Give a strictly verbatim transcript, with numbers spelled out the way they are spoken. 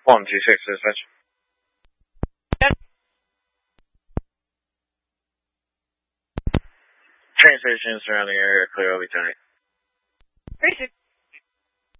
one two six dispatch. Yes. Train station surrounding area clear, I'll be tight. Three six.